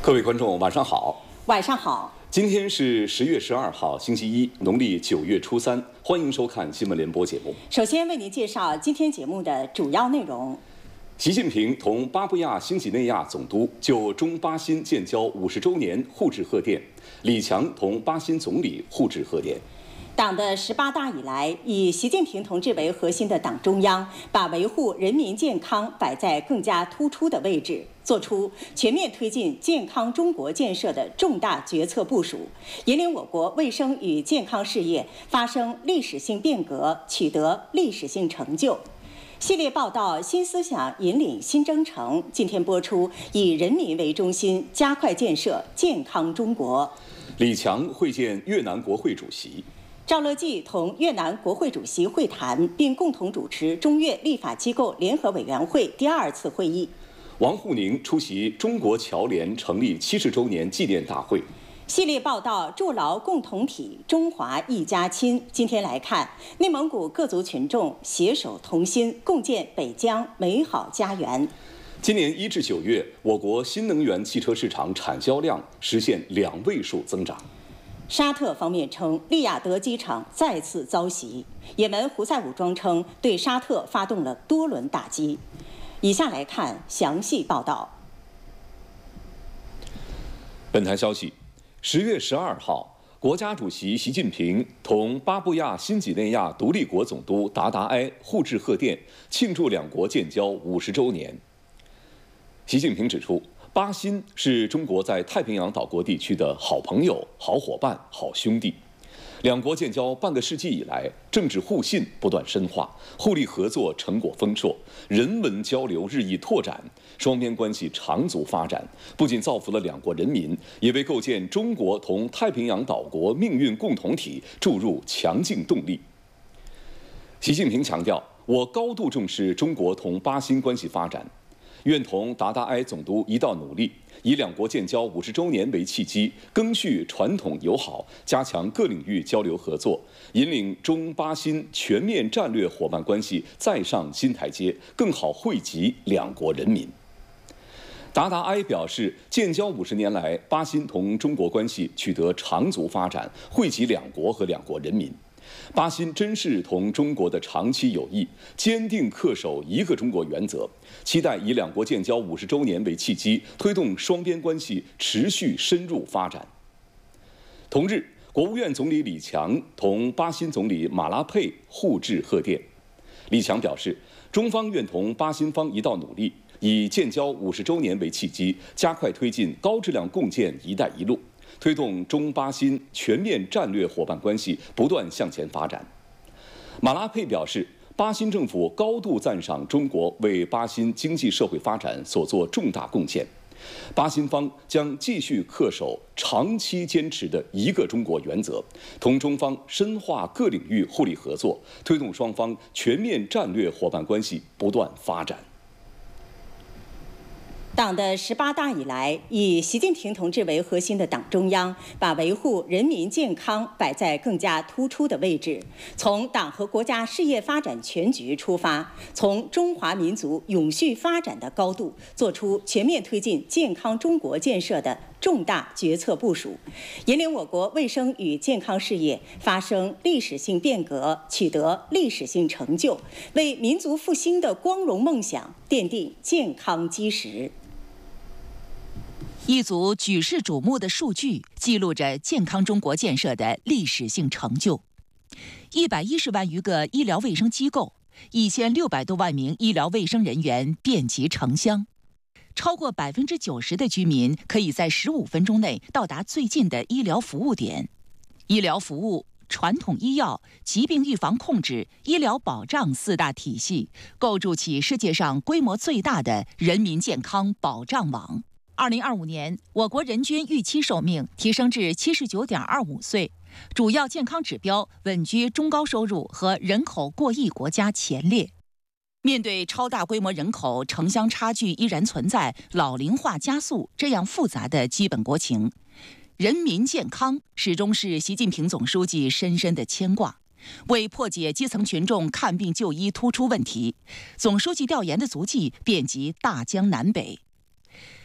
各位观众，晚上好。 晚上好。 今天是10月12号，星期一，农历9月初3。欢迎收看新闻联播节目。 首先为您介绍今天节目的主要内容。 习近平同巴布亚新几内亚总督就中巴新建交50周年互致贺电，李强同巴新总理互致贺电。 党的18大以来，以习近平同志为核心的党中央，把维护人民健康摆在更加突出的位置，做出全面推进健康中国建设的重大决策部署，引领我国卫生与健康事业发生历史性变革，取得历史性成就。系列报道《新思想引领新征程》今天播出，以人民为中心，加快建设健康中国。 李强会见越南国会主席。 赵乐际同越南国会主席会谈，并共同主持中越立法机构联合委员会第2次会议。 王沪宁出席中国侨联成立70周年纪念大会。 系列报道筑牢共同体，中华一家亲。今天来看，内蒙古各族群众携手同心，共建北疆美好家园。 今年1至9月，我国新能源汽车市场产销量实现2位数增长。 沙特方面称，利雅得机场再次遭袭。也门胡塞武装称对沙特发动了多轮打击。以下来看详细报道。 本台消息，10月12号，国家主席习近平同巴布亚新几内亚独立国总督达达埃互致贺电，庆祝两国建交50周年。习近平指出，巴新是中国在太平洋岛国地区的好朋友、好伙伴、好兄弟。两国建交半个世纪以来，政治互信不断深化，互利合作成果丰硕，人文交流日益拓展，双边关系长足发展，不仅造福了两国人民，也为构建中国同太平洋岛国命运共同体注入强劲动力。习近平强调，我高度重视中国同巴新关系发展，愿同达达埃总督一道努力，以两国建交50周年为契机，赓续传统友好，加强各领域交流合作，引领中巴新全面战略伙伴关系再上新台阶，更好惠及两国人民。达达埃表示，建交50年来，巴新同中国关系取得长足发展，惠及两国和两国人民。巴新珍视同中国的长期友谊，坚定恪守一个中国原则，期待以两国建交50周年为契机，推动双边关系持续深入发展。同日，国务院总理李强同巴新总理马拉佩互致贺电。李强表示，中方愿同巴新方一道努力，以建交50周年为契机，加快推进高质量共建“一带一路”。推动中巴新全面战略伙伴关系不断向前发展。马拉佩表示，巴新政府高度赞赏中国为巴新经济社会发展所做重大贡献，巴新方将继续恪守长期坚持的一个中国原则，同中方深化各领域互利合作，推动双方全面战略伙伴关系不断发展。 党的18大以来，以习近平同志为核心的党中央，把维护人民健康摆在更加突出的位置。从党和国家事业发展全局出发，从中华民族永续发展的高度，做出全面推进健康中国建设的重大决策部署，引领我国卫生与健康事业发生历史性变革，取得历史性成就，为民族复兴的光荣梦想奠定健康基石。 一组举世瞩目的数据记录着健康中国建设的历史性成就：110万余个医疗卫生机构，1600多万名医疗卫生人员遍及城乡，超过90%的居民可以在15分钟内到达最近的医疗服务点。医疗服务、传统医药、疾病预防控制、医疗保障4大体系，构筑起世界上规模最大的人民健康保障网。2025年，我国人均预期寿命提升至79.25岁，主要健康指标稳居中高收入和人口过亿国家前列。面对超大规模人口城乡差距依然存在、老龄化加速这样复杂的基本国情，人民健康始终是习近平总书记深深的牵挂。为破解基层群众看病就医突出问题，总书记调研的足迹遍及大江南北。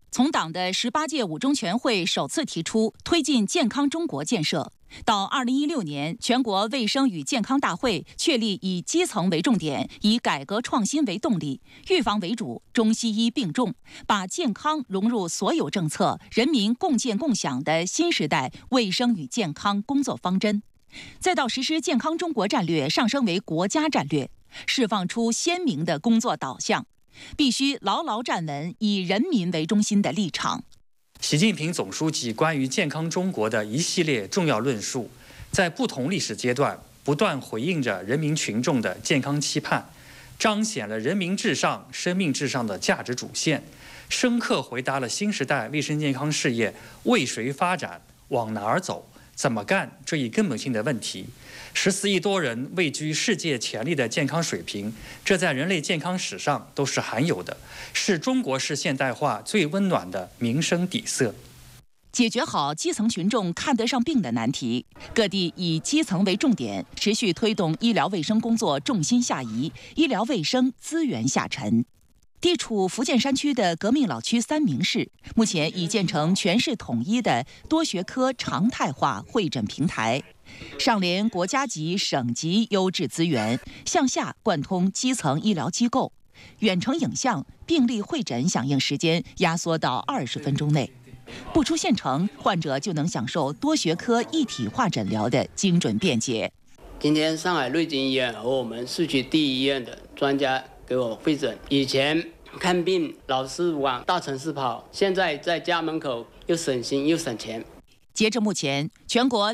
从党的18届五中全会首次提出推进健康中国建设，到2016年全国卫生与健康大会确立以基层为重点，以改革创新为动力，预防为主，中西医并重，把健康融入所有政策，人民共建共享的新时代卫生与健康工作方针，再到实施健康中国战略上升为国家战略，释放出鲜明的工作导向，必须牢牢站稳以人民为中心的立场。 习近平总书记关于健康中国的一系列重要论述，在不同历史阶段不断回应着人民群众的健康期盼，彰显了人民至上、生命至上的价值主线，深刻回答了新时代卫生健康事业为谁发展、往哪儿走、怎么干这一根本性的问题。14亿多人位居世界前列的健康水平，这在人类健康史上都是罕有的，是中国式现代化最温暖的民生底色。 解决好基层群众看得上病的难题，各地以基层为重点，持续推动医疗卫生工作重心下移，医疗卫生资源下沉。地处福建山区的革命老区三明市，目前已建成全市统一的多学科常态化会诊平台，上联国家级、省级优质资源，向下贯通基层医疗机构，远程影像病例会诊响应时间压缩到20分钟内，不出县城，患者就能享受多学科一体化诊疗的精准便捷。 今天上海瑞金医院和我们市区第一医院的专家给我会诊，以前看病老是往大城市跑，现在在家门口又省心又省钱。 截至目前，全国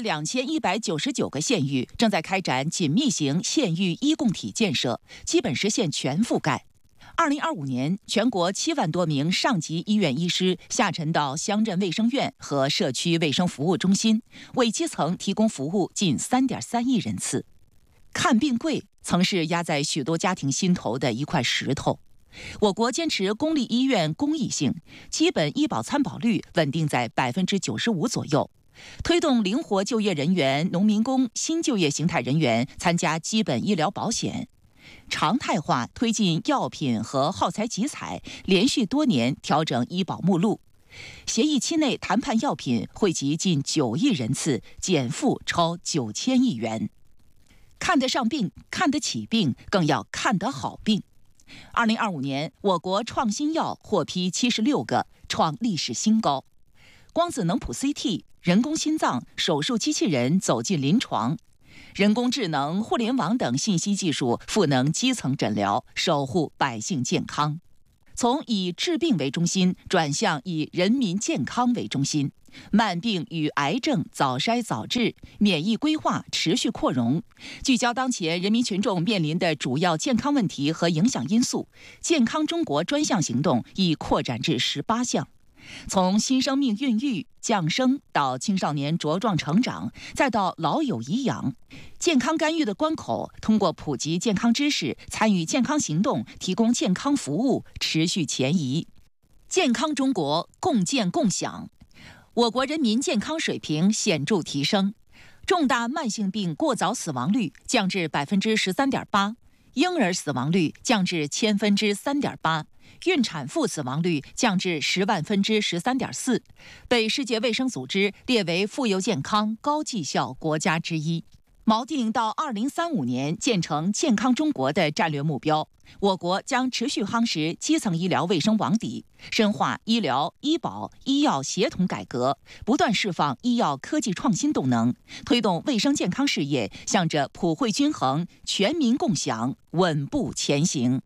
2199个县域正在开展紧密型县域医共体建设，基本实现全覆盖。2025年，全国7万多名上级医院医师下沉到乡镇卫生院和社区卫生服务中心，为基层提供服务近3.3亿人次。看病贵曾是压在许多家庭心头的一块石头。我国坚持公立医院公益性，基本医保参保率稳定在95%左右，推动灵活就业人员、农民工、新就业形态人员参加基本医疗保险，常态化推进药品和耗材集采，连续多年调整医保目录，协议期内谈判药品惠及近9亿人次，减负超9000亿元。看得上病、看得起病，更要看得好病。2025年，我国创新药获批76个，创历史新高。光子能谱 CT、人工心脏、手术机器人走进临床，人工智能、互联网等信息技术赋能基层诊疗，守护百姓健康。从以治病为中心转向以人民健康为中心，慢病与癌症早筛早治，免疫规划持续扩容，聚焦当前人民群众面临的主要健康问题和影响因素，健康中国专项行动已扩展至18项。从新生命孕育、降生到青少年茁壮成长，再到老有颐养，健康干预的关口，通过普及健康知识、参与健康行动、提供健康服务，持续前移。健康中国共建共享，我国人民健康水平显著提升，重大慢性病过早死亡率降至13.8%，婴儿死亡率降至1000分之3.8%。孕产妇死亡率降至10万分之13.4%，被世界卫生组织列为富有健康、高绩效国家之一。锚定到2035年建成健康中国的战略目标，我国将持续夯实基层医疗卫生网底，深化医疗、医保、医药协同改革，不断释放医药科技创新动能，推动卫生健康事业向着普惠均衡、全民共享稳步前行。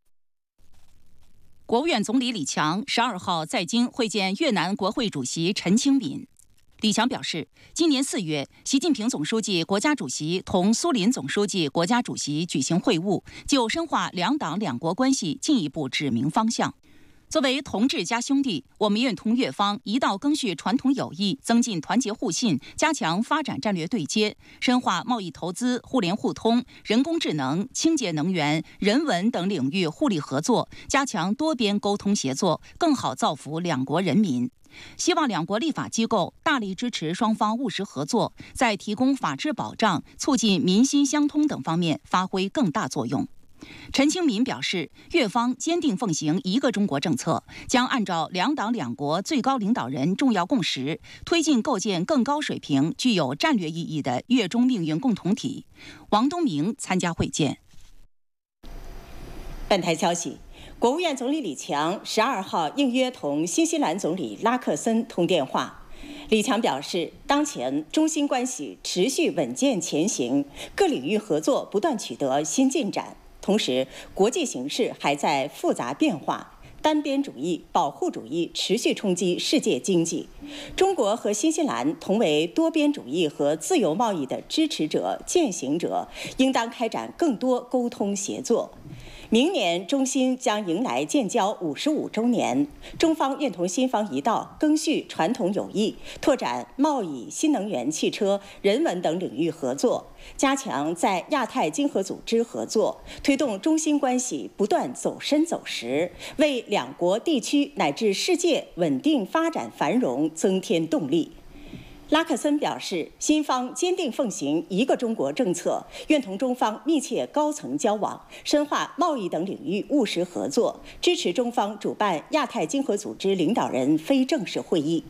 国务院总理李强12号在京会见越南国会主席陈清敏。李强表示，今年4月，习近平总书记、国家主席同苏林总书记、国家主席举行会晤，就深化两党两国关系进一步指明方向。作为同志加兄弟，我们愿同越方一道更续传统友谊，增进团结互信，加强发展战略对接，深化贸易投资、互联互通、人工智能、清洁能源、人文等领域互利合作，加强多边沟通协作，更好造福两国人民。希望两国立法机构大力支持双方务实合作，在提供法治保障、促进民心相通等方面发挥更大作用。 陈清民表示，越方坚定奉行一个中国政策，将按照两党两国最高领导人重要共识，推进构建更高水平、具有战略意义的越中命运共同体。王东明参加会见。 本台消息，国务院总理李强12号应约同新西兰总理拉克森通电话。李强表示，当前中新关系持续稳健前行，各领域合作不断取得新进展。同时，国际形势还在复杂变化，单边主义、保护主义持续冲击世界经济。中国和新西兰同为多边主义和自由贸易的支持者、践行者，应当开展更多沟通协作。明年中新将迎来建交55周年，中方愿同新方一道赓续传统友谊，拓展贸易、新能源、汽车、人文等领域合作，加强在亚太经合组织合作，推动中新关系不断走深走实，为两国地区乃至世界稳定发展繁荣增添动力。拉克森表示，新方坚定奉行一个中国政策，愿同中方密切高层交往，深化贸易等领域务实合作，支持中方主办亚太经合组织领导人非正式会议。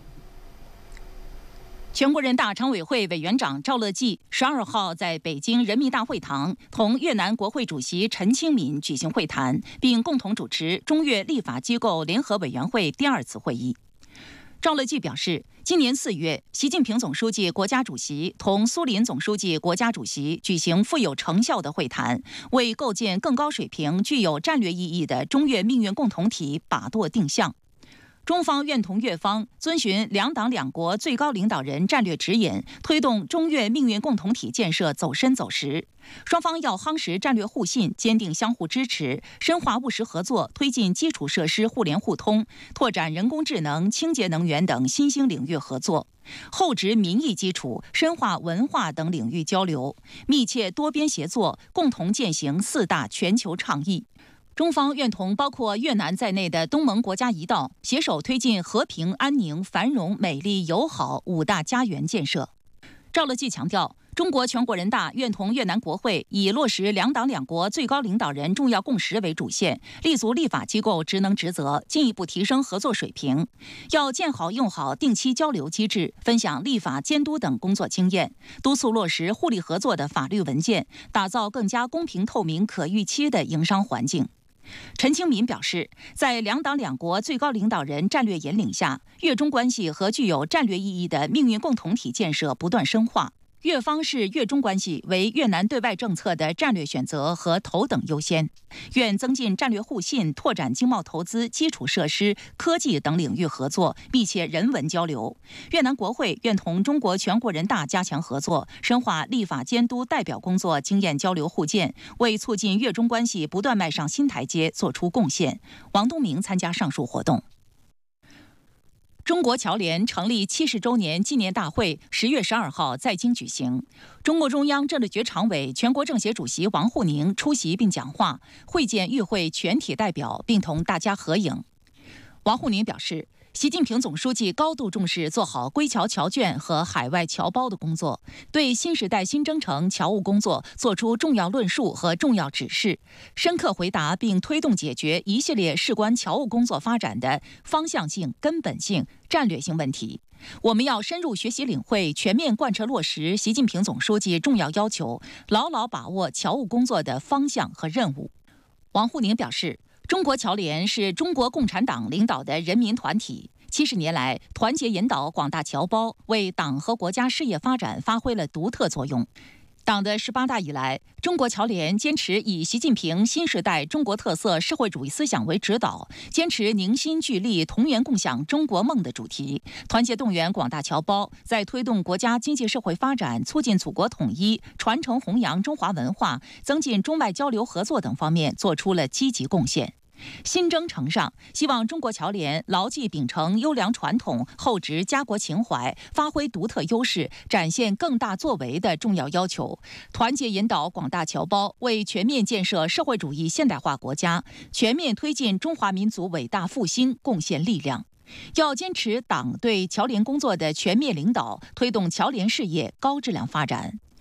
全国人大常委会委员长赵乐际12号在北京人民大会堂同越南国会主席陈清民举行会谈，并共同主持中越立法机构联合委员会第2次会议。赵乐际表示，今年4月，习近平总书记、国家主席同苏林总书记、国家主席举行富有成效的会谈，为构建更高水平、具有战略意义的中越命运共同体把舵定向。中方愿同越方遵循两党两国最高领导人战略指引，推动中越命运共同体建设走深走实。双方要夯实战略互信，坚定相互支持，深化务实合作，推进基础设施互联互通，拓展人工智能、清洁能源等新兴领域合作，厚植民意基础，深化文化等领域交流，密切多边协作，共同践行4大全球倡议。中方愿同包括越南在内的东盟国家一道，携手推进和平、安宁、繁荣、美丽、友好5大家园建设。赵乐际强调，中国全国人大愿同越南国会以落实两党两国最高领导人重要共识为主线，立足立法机构职能职责，进一步提升合作水平。要建好用好定期交流机制，分享立法监督等工作经验，督促落实互利合作的法律文件，打造更加公平透明、可预期的营商环境。陈清民表示，在两党两国最高领导人战略引领下，越中关系和具有战略意义的命运共同体建设不断深化。越方视越中关系为越南对外政策的战略选择和头等优先，愿增进战略互信，拓展经贸投资、基础设施、科技等领域合作，密切人文交流。越南国会愿同中国全国人大加强合作，深化立法监督代表工作经验交流互鉴，为促进越中关系不断迈上新台阶作出贡献。王东明参加上述活动。中国侨联成立70周年纪念大会10月12号在京举行，中共中央政治局常委、全国政协主席王沪宁出席并讲话，会见与会全体代表，并同大家合影。王沪宁表示，习近平总书记高度重视做好归侨侨眷和海外侨胞的工作，对新时代新征程侨务工作作出重要论述和重要指示，深刻回答并推动解决一系列事关侨务工作发展的方向性、根本性、战略性问题。我们要深入学习领会，全面贯彻落实习近平总书记重要要求，牢牢把握侨务工作的方向和任务。王沪宁表示，中国侨联是中国共产党领导的人民团体，70年来团结引导广大侨胞，为党和国家事业发展发挥了独特作用。党的18大以来，中国侨联坚持以习近平新时代中国特色社会主义思想为指导，坚持凝心聚力、同源共享中国梦的主题，团结动员广大侨胞，在推动国家经济社会发展、促进祖国统一、传承弘扬中华文化、增进中外交流合作等方面做出了积极贡献。新征程上，希望中国侨联牢记秉承优良传统，厚植家国情怀，发挥独特优势，展现更大作为的重要要求，团结引导广大侨胞，为全面建设社会主义现代化国家、全面推进中华民族伟大复兴贡献力量。要坚持党对侨联工作的全面领导，推动侨联事业高质量发展。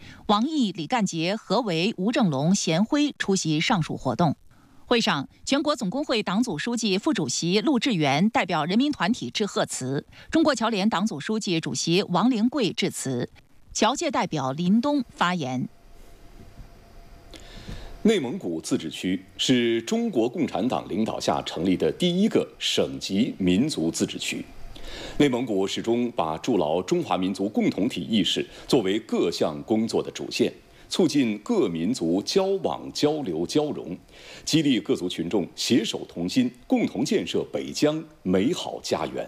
王毅、李干杰、何为、吴正龙、贤辉出席上述活动。会上，全国总工会党组书记、副主席陆志源代表人民团体致贺词，中国侨联党组书记、主席王灵桂致辞，侨界代表林东发言。 内蒙古自治区是中国共产党领导下成立的第一个省级民族自治区。内蒙古始终把筑牢中华民族共同体意识作为各项工作的主线，促进各民族交往、交流、交融，激励各族群众携手同心，共同建设北疆美好家园。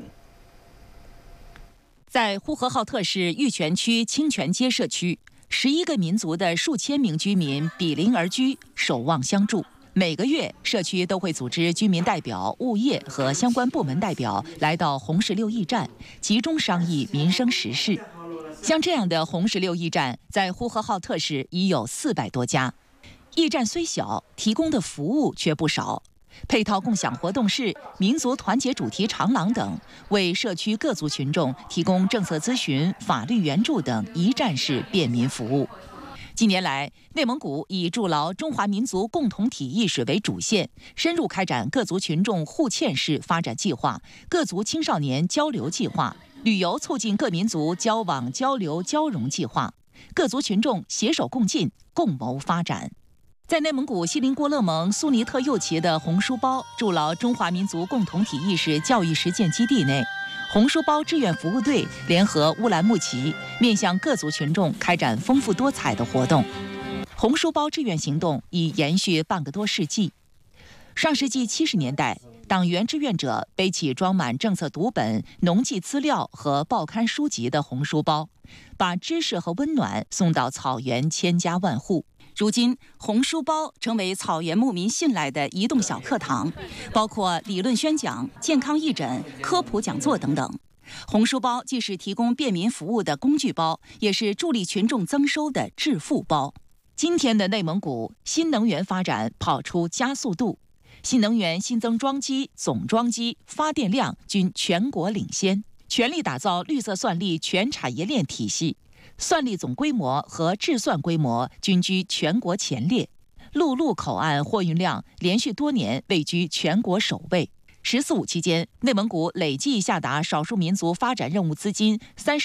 在呼和浩特市玉泉区清泉街社区，11个民族的数千名居民比邻而居，守望相助。每个月，社区都会组织居民代表、物业和相关部门代表来到红石榴驿站，集中商议民生时事。像这样的红石榴驿站，在呼和浩特市已有400多家。驿站虽小，提供的服务却不少。配套共享活动室、民族团结主题长廊等，为社区各族群众提供政策咨询、法律援助等一站式便民服务。近年来，内蒙古以筑牢中华民族共同体意识为主线，深入开展各族群众互嵌式发展计划、各族青少年交流计划、旅游促进各民族交往交流交融计划，各族群众携手共进，共谋发展。在内蒙古锡林郭勒盟苏尼特右旗的红书包筑牢中华民族共同体意识教育实践基地内，红书包志愿服务队联合乌兰牧骑，面向各族群众开展丰富多彩的活动。红书包志愿行动已延续半个多世纪。上世纪70年代，党员志愿者背起装满政策读本、农技资料和报刊书籍的红书包，把知识和温暖送到草原千家万户。如今，红书包成为草原牧民信赖的移动小课堂，包括理论宣讲、健康义诊、科普讲座等等。红书包既是提供便民服务的工具包，也是助力群众增收的致富包。今天的内蒙古新能源发展跑出加速度，新能源新增装机、总装机、发电量均全国领先，全力打造绿色算力全产业链体系。算力总规模和制算规模均居全国前列，陆路口岸货运量连续多年位居全国首位。“14·5”期间，内蒙古累计下达少数民族发展任务资金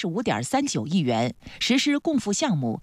35.39亿元，实施共付项目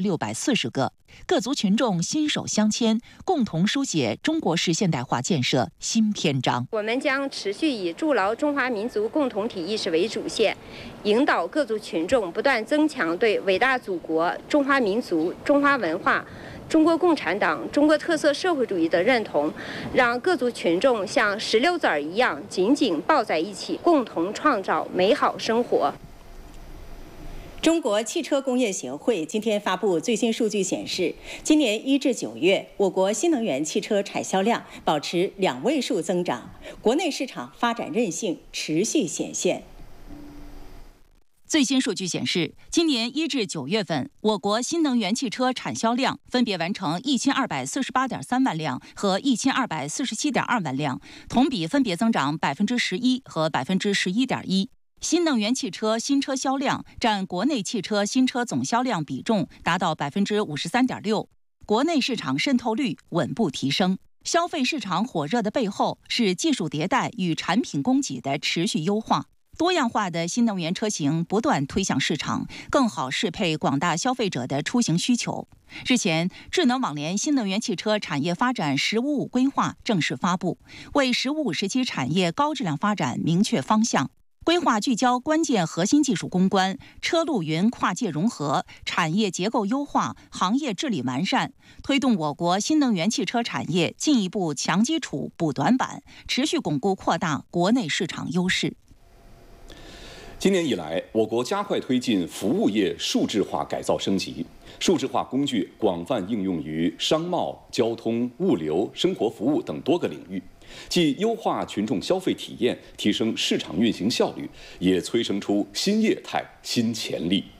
3640个，各族群众心手相牵，共同书写中国式现代化建设新篇章。 我们将持续以筑牢中华民族共同体意识为主线，引导各族群众不断增强对伟大祖国、中华民族、中华文化、中国共产党、中国特色社会主义的认同，让各族群众像石榴籽儿一样紧紧抱在一起，共同创造美好生活。 中国汽车工业协会今天发布最新数据显示，今年1至9月，我国新能源汽车产销量保持2位数增长，国内市场发展韧性持续显现。 最新数据显示，今年1至9月份，我国新能源汽车产销量分别完成1248.3万辆和1247.2万辆，同比分别增长11%和11.1%。新能源汽车新车销量占国内汽车新车总销量比重达到53.6%，国内市场渗透率稳步提升。消费市场火热的背后是技术迭代与产品供给的持续优化。多样化的新能源车型不断推向市场，更好适配广大消费者的出行需求。日前，智能网联新能源汽车产业发展“十五五”规划正式发布，为“十五五”时期产业高质量发展明确方向。规划聚焦关键核心技术攻关、车路云跨界融合、产业结构优化、行业治理完善，推动我国新能源汽车产业进一步强基础补短板，持续巩固扩大国内市场优势。 今年以来，我国加快推进服务业数字化改造升级，数字化工具广泛应用于商贸、交通、物流、生活服务等多个领域，既优化群众消费体验，提升市场运行效率，也催生出新业态、新潜力。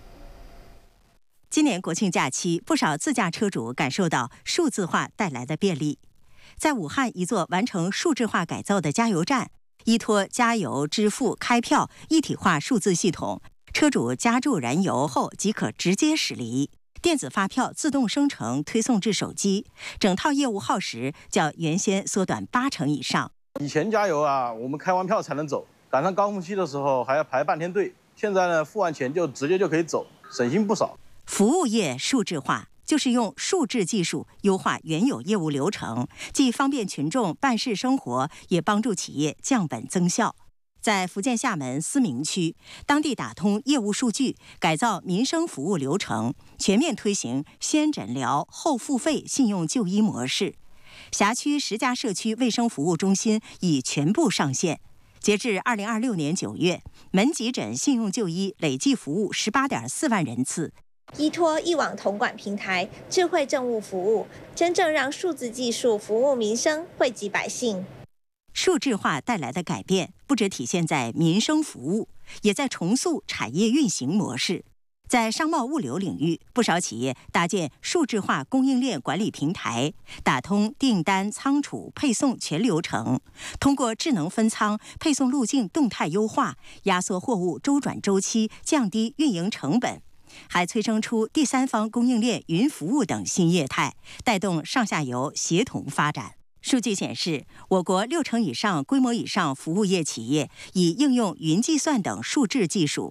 今年国庆假期，不少自驾车主感受到数字化带来的便利。在武汉一座完成数字化改造的加油站，依托加油、支付、开票一体化数字系统，车主加注燃油后即可直接驶离。 电子发票自动生成推送至手机，整套业务耗时较原先缩短80%以上。 以前加油啊，我们开完票才能走，赶上高峰期的时候还要排半天队。现在呢，付完钱就直接就可以走，省心不少。 服务业数字化就是用数字技术优化原有业务流程，既方便群众办事生活，也帮助企业降本增效。在福建厦门思明区，当地打通业务数据，改造民生服务流程，全面推行先诊疗后付费信用就医模式。辖区10家社区卫生服务中心已全部上线。截至2026年9月，门急诊信用就医累计服务18.4万人次。 依托一网统管平台、智慧政务服务，真正让数字技术服务民生，惠及百姓。 数字化带来的改变，不只体现在民生服务，也在重塑产业运行模式。在商贸物流领域，不少企业搭建数字化供应链管理平台，打通订单、仓储、配送全流程，通过智能分仓、配送路径动态优化，压缩货物周转周期，降低运营成本。还催生出第三方供应链云服务等新业态，带动上下游协同发展。数据显示，我国60%以上规模以上服务业企业已应用云计算等数字技术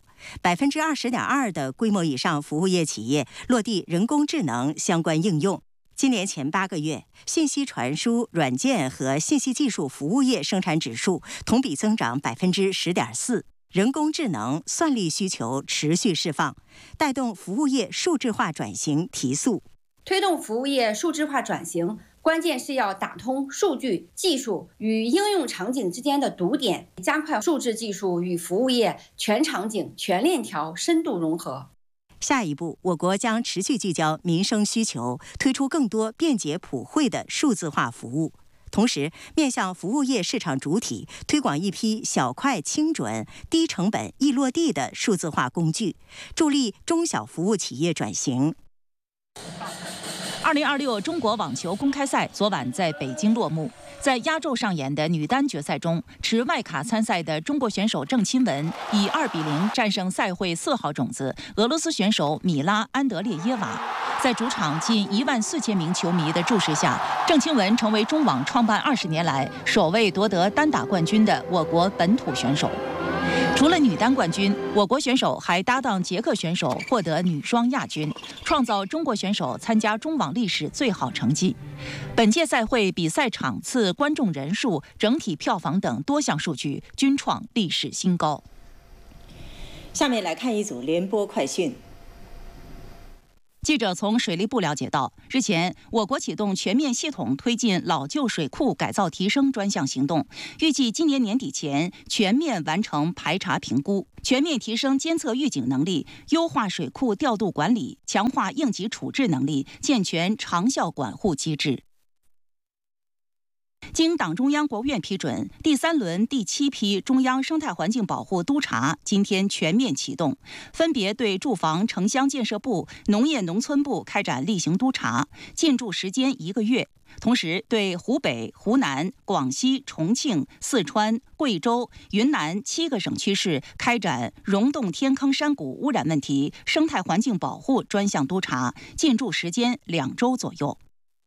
，20.2%的规模以上服务业企业落地人工智能相关应用。今年前8个月，信息传输、软件和信息技术服务业生产指数同比增长10.4%。人工智能算力需求持续释放，带动服务业数字化转型提速。 推动服务业数字化转型，关键是要打通数据、技术与应用场景之间的堵点，加快数字技术与服务业全场景、全链条深度融合。 下一步，我国将持续聚焦民生需求，推出更多便捷普惠的数字化服务。同时，面向服务业市场主体，推广一批小快精准、低成本易落地的数字化工具，助力中小服务企业转型。 2026中国网球公开赛昨晚在北京落幕。在压轴上演的女单决赛中，持外卡参赛的中国选手郑钦文以2-0战胜赛会4号种子俄罗斯选手米拉·安德烈耶娃。在主场近14000名球迷的注视下，郑钦文成为中网创办20年来首位夺得单打冠军的我国本土选手。除了女单冠军，我国选手还搭档捷克选手获得女双亚军，创造中国选手参加中网历史最好成绩。本届赛会比赛场次、观众人数、整体票房等多项数据均创历史新高。 下面来看一组联播快讯。 记者从水利部了解到，日前我国启动全面系统推进老旧水库改造提升专项行动，预计今年年底前全面完成排查评估，全面提升监测预警能力，优化水库调度管理，强化应急处置能力，健全长效管护机制。经党中央、国务院批准，第3轮第7批中央生态环境保护督查今天全面启动，分别对住房城乡建设部、农业农村部开展例行督查，进驻时间1个月。同时，对湖北、湖南、广西、重庆、四川、贵州、云南7个省区市开展溶洞天坑山谷污染问题生态环境保护专项督查，进驻时间2周左右。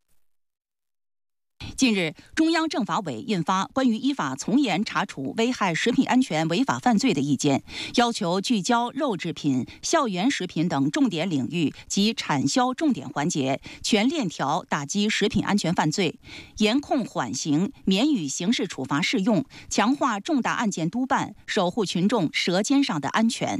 近日，中央政法委印发关于依法从严查处危害食品安全违法犯罪的意见，要求聚焦肉制品、校园食品等重点领域及产销重点环节，全链条打击食品安全犯罪，严控缓刑，免予刑事处罚适用，强化重大案件督办，守护群众舌尖上的安全。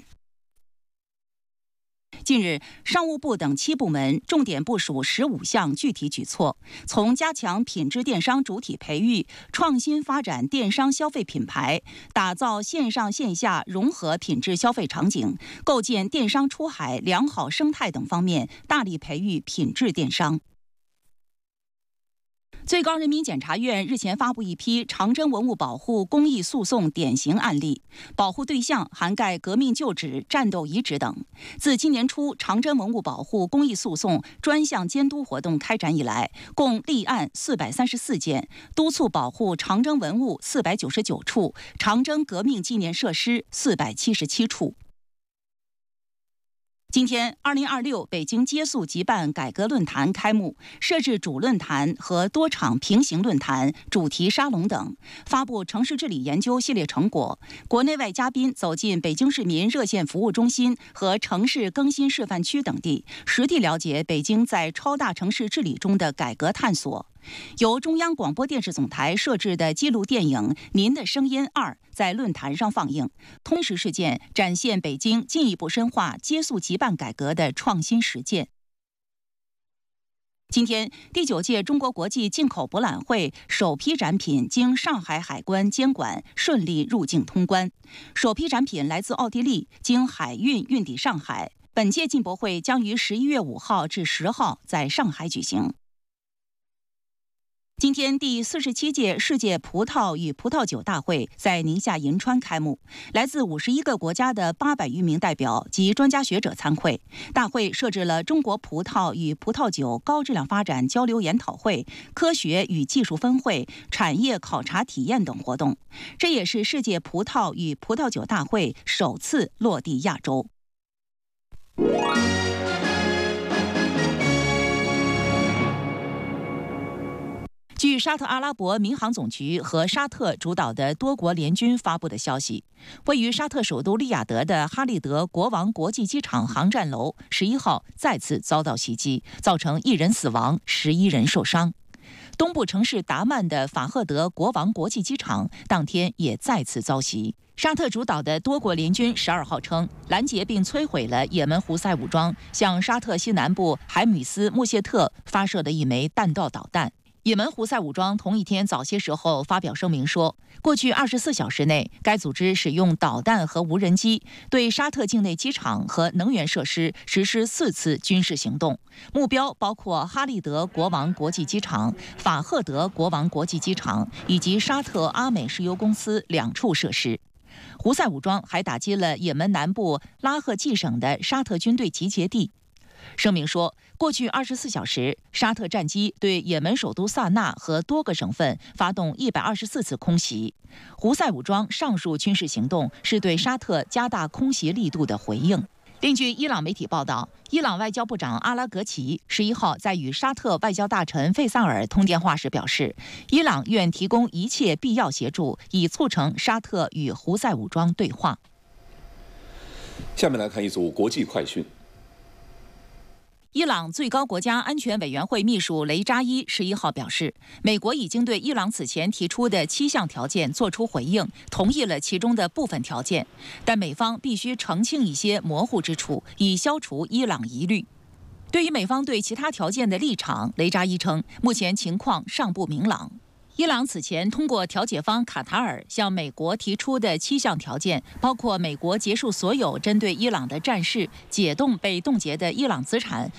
近日，商务部等7部门重点部署15项具体举措，从加强品质电商主体培育、创新发展电商消费品牌、打造线上线下融合品质消费场景、构建电商出海良好生态等方面，大力培育品质电商。最高人民检察院日前发布一批长征文物保护公益诉讼典型案例，保护对象涵盖革命旧址、战斗遗址等。自今年初长征文物保护公益诉讼专项监督活动开展以来，共立案434件，督促保护长征文物499处，长征革命纪念设施477处。 今天，2026北京接宿即办改革论坛开幕，设置主论坛和多场平行论坛、主题沙龙等，发布城市治理研究系列成果。国内外嘉宾走进北京市民热线服务中心和城市更新示范区等地，实地了解北京在超大城市治理中的改革探索。由中央广播电视总台摄制的纪录电影《您的声音2》在论坛上放映，通识事件展现北京进一步深化接宿即办改革的创新实践。今天，第9届中国国际进口博览会首批展品经上海海关监管顺利入境通关。首批展品来自奥地利，经海运运抵上海。本届进博会将于11月5号至10号在上海举行。今天，第47届世界葡萄与葡萄酒大会在宁夏银川开幕，来自51个国家的800余名代表及专家学者参会。大会设置了中国葡萄与葡萄酒高质量发展交流研讨会、科学与技术分会、产业考察体验等活动。这也是世界葡萄与葡萄酒大会首次落地亚洲。据沙特阿拉伯民航总局和沙特主导的多国联军发布的消息，位于沙特首都利雅得的哈利德国王国际机场航站楼11号再次遭到袭击，造成1人死亡，11人受伤。东部城市达曼的法赫德国王国际机场当天也再次遭袭。沙特主导的多国联军12号称，拦截并摧毁了也门胡塞武装向沙特西南部海姆斯穆谢特发射的一枚弹道导弹。也门胡塞武装同一天早些时候发表声明说，过去24小时内，该组织使用导弹和无人机对沙特境内机场和能源设施实施4次军事行动，目标包括哈利德国王国际机场、法赫德国王国际机场以及沙特阿美石油公司2处设施。胡塞武装还打击了也门南部拉赫季省的沙特军队集结地。声明说，过去24小时，沙特战机对也门首都萨那和多个省份发动124次空袭。胡塞武装上述军事行动是对沙特加大空袭力度的回应。另据伊朗媒体报道，伊朗外交部长阿拉格齐11号在与沙特外交大臣费萨尔通电话时表示，伊朗愿提供一切必要协助，以促成沙特与胡塞武装对话。 下面来看一组国际快讯。 伊朗最高国家安全委员会秘书雷扎伊11号表示，美国已经对伊朗此前提出的7项条件作出回应，同意了其中的部分条件，但美方必须澄清一些模糊之处，以消除伊朗疑虑。对于美方对其他条件的立场，雷扎伊称，目前情况尚不明朗。伊朗此前通过调解方卡塔尔向美国提出的7项条件，包括美国结束所有针对伊朗的战事、解冻被冻结的伊朗资产，